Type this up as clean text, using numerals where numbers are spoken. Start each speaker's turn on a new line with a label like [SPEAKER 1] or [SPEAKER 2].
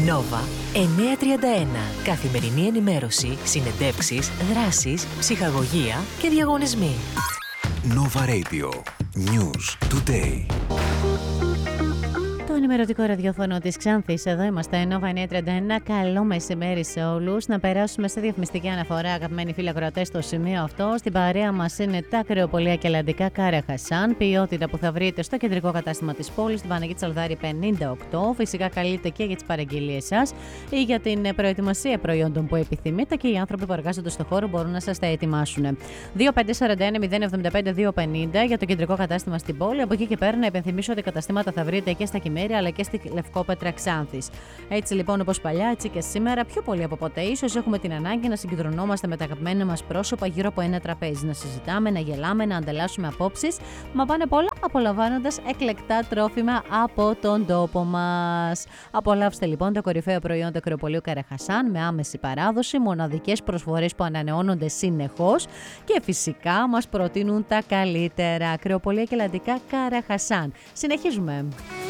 [SPEAKER 1] Nova 931. Καθημερινή ενημέρωση, συνεντεύξεις, δράσεις, ψυχαγωγία και διαγωνισμοί.
[SPEAKER 2] Nova Radio. News Today.
[SPEAKER 3] Το ενημερωτικό ραδιόφωνο της Ξάνθης. Εδώ είμαστε, Nova 931. Καλό μεσημέρι σε όλους. Να περάσουμε σε διαφημιστική αναφορά, αγαπημένοι φίλοι ακροατές, στο σημείο αυτό. Στην παρέα μας είναι τα κρεοπολία και ελλαντικά Κάρα Χασάν. Ποιότητα που θα βρείτε στο κεντρικό κατάστημα της πόλης, στην Παναγία Τσαλδάρη 58. Φυσικά καλείτε και για τις παραγγελίες σας ή για την προετοιμασία προϊόντων που επιθυμείτε, και οι άνθρωποι που εργάζονται στο χώρο μπορούν να σας τα ετοιμάσουν. 2541-075-250 για το κεντρικό κατάστημα στην πόλη. Από εκεί και πέρα να υπενθυμίσω ότι καταστήματα θα βρείτε και στα Κυμέρια αλλά και στη Λευκόπετρα Ξάνθης. Έτσι λοιπόν, όπως παλιά, έτσι και σήμερα, πιο πολύ από ποτέ, ίσως έχουμε την ανάγκη να συγκεντρωνόμαστε με τα αγαπημένα μας πρόσωπα γύρω από ένα τραπέζι. Να συζητάμε, να γελάμε, να ανταλλάσσουμε απόψεις, μα πάνε πολλά απολαμβάνοντας εκλεκτά τρόφιμα από τον τόπο μας. Απολαύστε λοιπόν τα κορυφαία προϊόντα κρεοπολίου Κάρα Χασάν με άμεση παράδοση, μοναδικές προσφορές που ανανεώνονται συνεχώς και φυσικά μας προτείνουν τα καλύτερα. Κρεοπολία και ελλαντικά Κάρα Χασάν. Συνεχίζουμε.